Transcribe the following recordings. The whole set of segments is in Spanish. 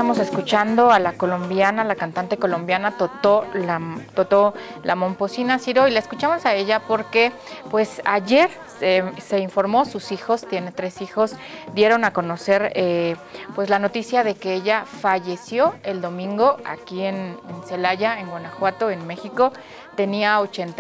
estamos escuchando a la colombiana, la cantante colombiana Totó La Momposina, Ciro, y la escuchamos a ella porque pues ayer se informó, sus hijos, tiene 3 hijos, dieron a conocer pues la noticia de que ella falleció el domingo aquí en Celaya, en Guanajuato, en México. Tenía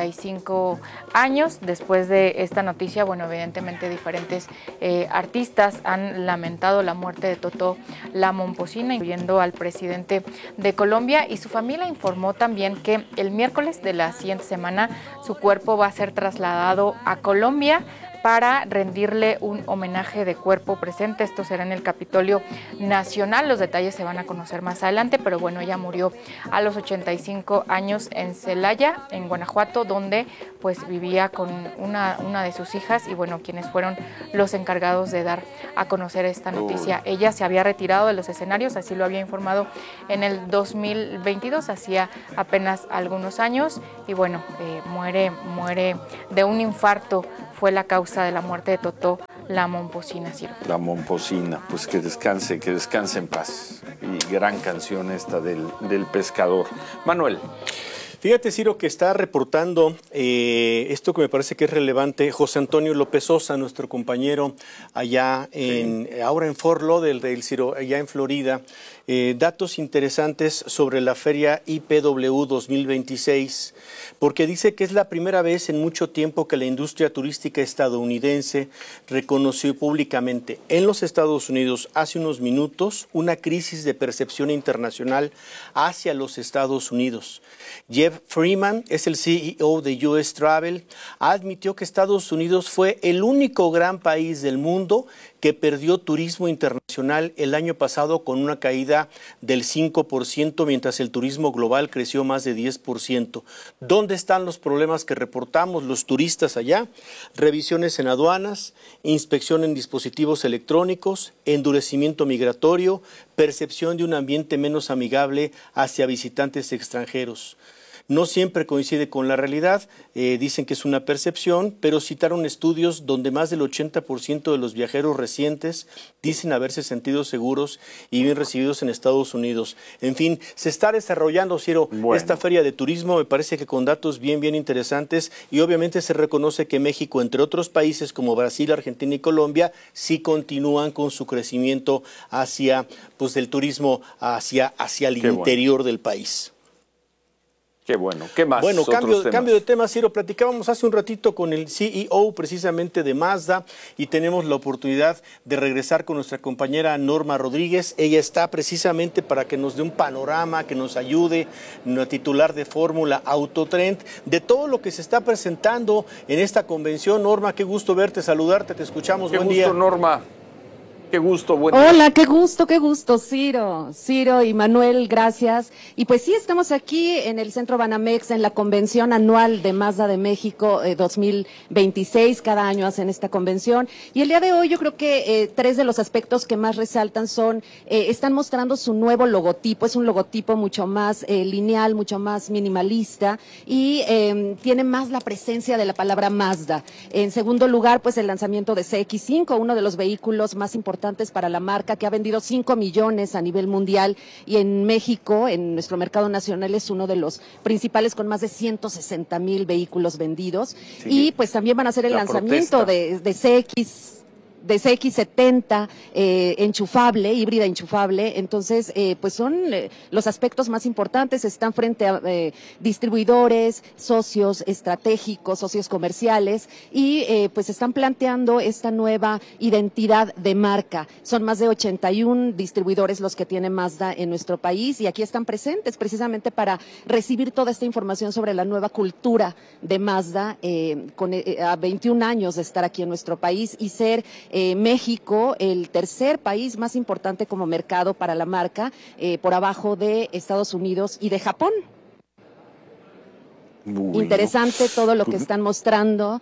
85 años. Después de esta noticia, bueno, evidentemente diferentes artistas han lamentado la muerte de Totó La Momposina, incluyendo al presidente de Colombia, y su familia informó también que el miércoles de la siguiente semana su cuerpo va a ser trasladado a Colombia para rendirle un homenaje de cuerpo presente. Esto será en el Capitolio Nacional. Los detalles se van a conocer más adelante, pero bueno, ella murió a los 85 años en Celaya, en Guanajuato, donde pues vivía con una de sus hijas y bueno, quienes fueron los encargados de dar a conocer esta noticia. Ella se había retirado de los escenarios, así lo había informado en el 2022, hacía apenas algunos años, y bueno, muere de un infarto. Fue la causa de la muerte de Totó La Momposina, Ciro. La Momposina, pues que descanse en paz. Y gran canción esta del pescador. Manuel. Fíjate, Ciro, que está reportando esto que me parece que es relevante José Antonio López Sosa, nuestro compañero allá ahora en Fort Lauderdale, Ciro, allá en Florida. Datos interesantes sobre la feria IPW 2026, porque dice que es la primera vez en mucho tiempo que la industria turística estadounidense reconoció públicamente en los Estados Unidos hace unos minutos una crisis de percepción internacional hacia los Estados Unidos. Jeff Freeman es el CEO de US Travel, admitió que Estados Unidos fue el único gran país del mundo que perdió turismo internacional el año pasado con una caída del 5%, mientras el turismo global creció más de 10%. ¿Dónde están los problemas que reportamos los turistas allá? Revisiones en aduanas, inspección en dispositivos electrónicos, endurecimiento migratorio, percepción de un ambiente menos amigable hacia visitantes extranjeros. No siempre coincide con la realidad, dicen que es una percepción, pero citaron estudios donde más del 80% de los viajeros recientes dicen haberse sentido seguros y bien recibidos en Estados Unidos. En fin, se está desarrollando, Ciro, esta feria de turismo, me parece que con datos bien interesantes, y obviamente se reconoce que México, entre otros países como Brasil, Argentina y Colombia, sí continúan con su crecimiento hacia, pues, del turismo hacia el interior del país. Qué bueno. ¿Qué más? Bueno, cambio de tema, Ciro. Platicábamos hace un ratito con el CEO precisamente de Mazda y tenemos la oportunidad de regresar con nuestra compañera Norma Rodríguez. Ella está precisamente para que nos dé un panorama, que nos ayude, una titular de Fórmula Autotrend, de todo lo que se está presentando en esta convención. Norma, qué gusto verte, saludarte, te escuchamos. Buen día. Qué gusto, Norma. Qué gusto, buen día. Hola, qué gusto, Ciro y Manuel, gracias. Y pues sí, estamos aquí en el Centro Banamex, en la convención anual de Mazda de México 2026, cada año hacen esta convención. Y el día de hoy yo creo que 3 de los aspectos que más resaltan son, están mostrando su nuevo logotipo, es un logotipo mucho más lineal, mucho más minimalista y tiene más la presencia de la palabra Mazda. En segundo lugar, pues el lanzamiento de CX-5, uno de los vehículos más importantes para la marca, que ha vendido 5 millones a nivel mundial, y en México, en nuestro mercado nacional, es uno de los principales con más de 160,000 vehículos vendidos. Sí. Y pues también van a hacer el lanzamiento de CX70 enchufable, híbrida enchufable. Entonces, pues son los aspectos más importantes. Están frente a distribuidores, socios estratégicos, socios comerciales, y pues están planteando esta nueva identidad de marca. Son más de 81 distribuidores los que tiene Mazda en nuestro país, y aquí están presentes precisamente para recibir toda esta información sobre la nueva cultura de Mazda, a 21 años de estar aquí en nuestro país y ser México el tercer país más importante como mercado para la marca, por abajo de Estados Unidos y de Japón. Bueno. Interesante todo lo que están mostrando.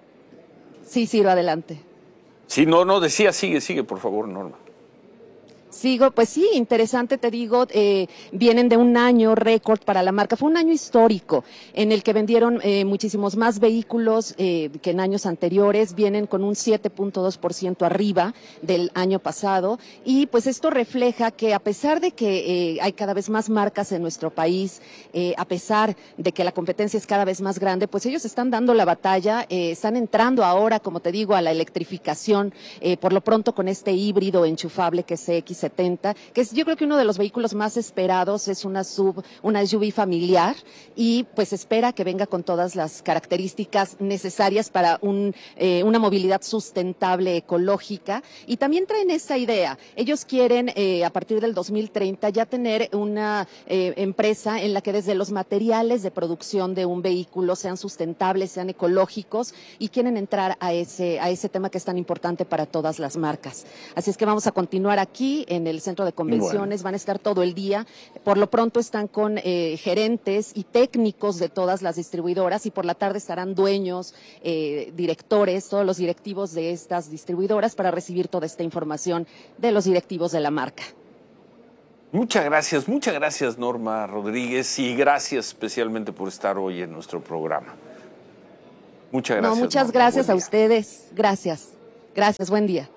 Sí, Ciro, adelante. Sí, no, decía, sigue, por favor, Norma. Sigo, pues sí, interesante, te digo, vienen de un año récord para la marca, fue un año histórico en el que vendieron muchísimos más vehículos que en años anteriores, vienen con un 7.2% arriba del año pasado y pues esto refleja que a pesar de que hay cada vez más marcas en nuestro país, a pesar de que la competencia es cada vez más grande, pues ellos están dando la batalla, están entrando ahora, como te digo, a la electrificación, por lo pronto con este híbrido enchufable que es X70, que es yo creo que uno de los vehículos más esperados, es una SUV familiar y pues espera que venga con todas las características necesarias para una movilidad sustentable, ecológica, y también traen esta idea, ellos quieren a partir del 2030 ya tener una empresa en la que desde los materiales de producción de un vehículo sean sustentables, sean ecológicos y quieren entrar a ese tema que es tan importante para todas las marcas. Así es que vamos a continuar aquí en el centro de convenciones, van a estar todo el día. Por lo pronto están con gerentes y técnicos de todas las distribuidoras y por la tarde estarán dueños, directores, todos los directivos de estas distribuidoras para recibir toda esta información de los directivos de la marca. Muchas gracias Norma Rodríguez y gracias especialmente por estar hoy en nuestro programa. Muchas gracias. No, muchas Norma, gracias a ustedes, gracias, buen día.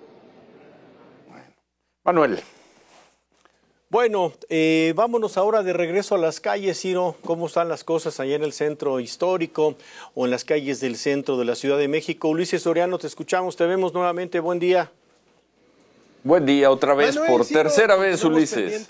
Manuel. Bueno, vámonos ahora de regreso a las calles, Ciro. ¿Cómo están las cosas allá en el centro histórico o en las calles del centro de la Ciudad de México? Ulises Soriano, te escuchamos, te vemos nuevamente. Buen día. Buen día otra vez, Manuel, por Ciro, tercera vez, Ulises.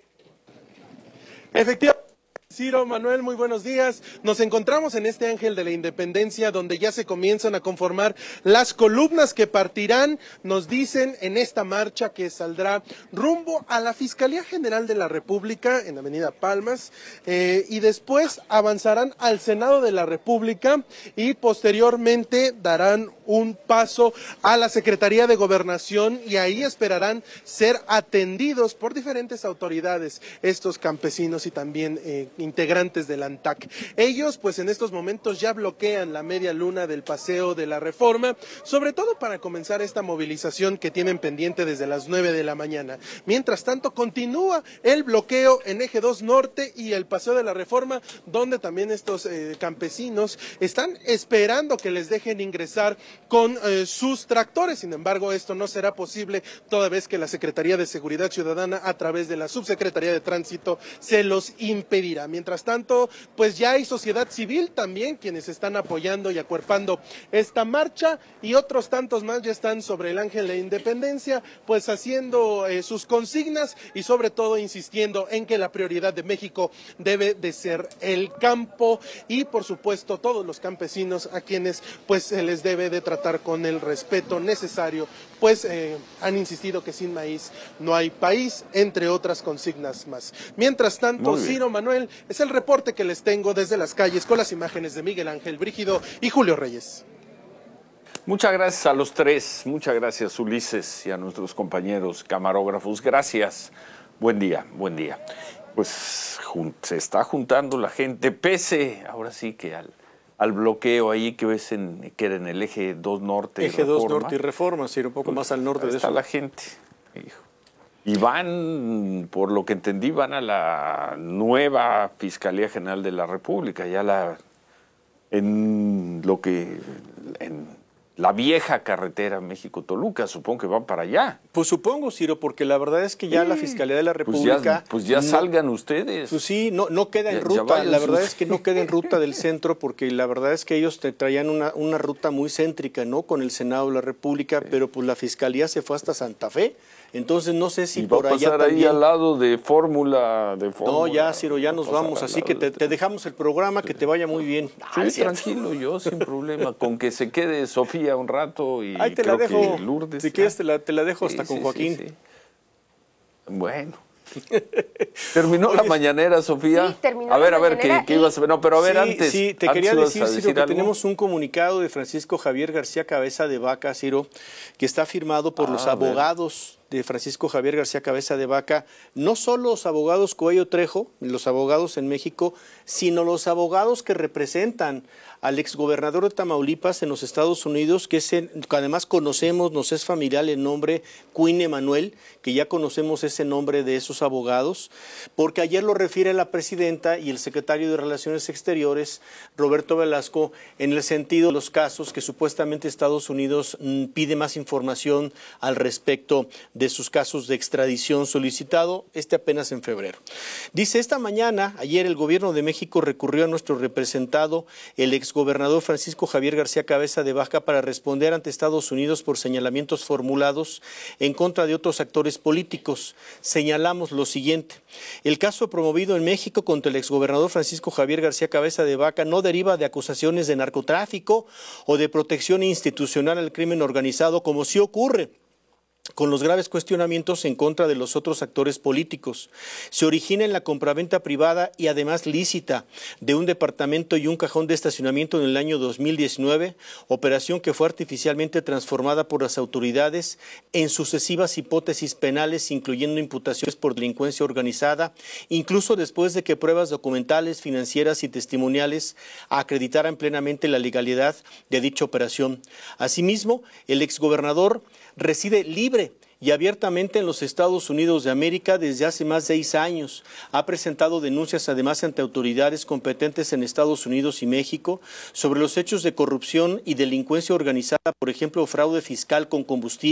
Efectivamente. Ciro, Manuel, muy buenos días. Nos encontramos en este Ángel de la Independencia donde ya se comienzan a conformar las columnas que partirán, nos dicen, en esta marcha que saldrá rumbo a la Fiscalía General de la República en Avenida Palmas y después avanzarán al Senado de la República y posteriormente darán un paso a la Secretaría de Gobernación y ahí esperarán ser atendidos por diferentes autoridades, estos campesinos y también integrantes del ANTAC. Ellos, pues en estos momentos ya bloquean la media luna del Paseo de la Reforma, sobre todo para comenzar esta movilización que tienen pendiente desde las 9 de la mañana. Mientras tanto, continúa el bloqueo en Eje 2 Norte y el Paseo de la Reforma, donde también estos campesinos están esperando que les dejen ingresar con sus tractores. Sin embargo, esto no será posible toda vez que la Secretaría de Seguridad Ciudadana, a través de la Subsecretaría de Tránsito, se los impedirá. Mientras tanto, pues ya hay sociedad civil también quienes están apoyando y acuerpando esta marcha y otros tantos más ya están sobre el Ángel de la Independencia, pues haciendo sus consignas y sobre todo insistiendo en que la prioridad de México debe de ser el campo y por supuesto todos los campesinos a quienes pues se les debe de tratar con el respeto necesario, pues han insistido que sin maíz no hay país, entre otras consignas más. Mientras tanto, Ciro, Manuel, es el reporte que les tengo desde las calles con las imágenes de Miguel Ángel Brígido y Julio Reyes. Muchas gracias a los tres, muchas gracias Ulises y a nuestros compañeros camarógrafos, gracias. Buen día, buen día. Pues se está juntando la gente, pese ahora sí que al bloqueo ahí que ves que era en el Eje 2 Norte. Eje 2 Norte y Reforma, sí, un poco más al norte de eso. Está la gente, hijo. Y van, por lo que entendí, van a la nueva Fiscalía General de la República, en la vieja carretera México-Toluca, supongo que van para allá. Pues supongo, Ciro, porque la verdad es que ya la Fiscalía de la República... Pues ya salgan ustedes. Pues sí, no queda en ruta, la verdad es que no queda en ruta del centro, porque la verdad es que ellos te traían una ruta muy céntrica, ¿no? Con el Senado de la República, pero pues la Fiscalía se fue hasta Santa Fe. Entonces no sé si por allá pasar también... ahí al lado de Fórmula. No, ya, Ciro, ya nos vamos, así que te dejamos el programa, que te vaya muy bien. Sí, tranquilo, yo sin problema, con que se quede Sofía un rato y ahí te la dejo, Lourdes, si quieres te la dejo hasta con Joaquín. Sí. Bueno. ¿Terminó la mañanera, Sofía? Sí, terminó a ver, ¿qué ibas a ver? No, pero a ver, antes. Sí, te quería decir, Ciro, que algo. tenemos un comunicado de Francisco Javier García Cabeza de Vaca, Ciro, que está firmado por los abogados de Francisco Javier García Cabeza de Vaca, no solo los abogados Cuello Trejo, los abogados en México, sino los abogados que representan al exgobernador de Tamaulipas en los Estados Unidos, que además conocemos, nos es familiar el nombre Quinn Emanuel, que ya conocemos ese nombre de esos abogados, porque ayer lo refiere la presidenta y el secretario de Relaciones Exteriores, Roberto Velasco, en el sentido de los casos que supuestamente Estados Unidos pide más información al respecto de sus casos de extradición solicitado, apenas en febrero. Dice, esta mañana, ayer el gobierno de México recurrió a nuestro representado, el exgobernador Francisco Javier García Cabeza de Vaca, para responder ante Estados Unidos por señalamientos formulados en contra de otros actores políticos. Señalamos lo siguiente: el caso promovido en México contra el exgobernador Francisco Javier García Cabeza de Vaca no deriva de acusaciones de narcotráfico o de protección institucional al crimen organizado, como sí ocurre con los graves cuestionamientos en contra de los otros actores políticos. Se origina en la compraventa privada y además lícita de un departamento y un cajón de estacionamiento en el año 2019, operación que fue artificialmente transformada por las autoridades en sucesivas hipótesis penales, incluyendo imputaciones por delincuencia organizada, incluso después de que pruebas documentales, financieras y testimoniales acreditaran plenamente la legalidad de dicha operación. Asimismo, el exgobernador reside libre y abiertamente en los Estados Unidos de América desde hace más de 6 años. Ha presentado denuncias además ante autoridades competentes en Estados Unidos y México sobre los hechos de corrupción y delincuencia organizada, por ejemplo, fraude fiscal con combustible,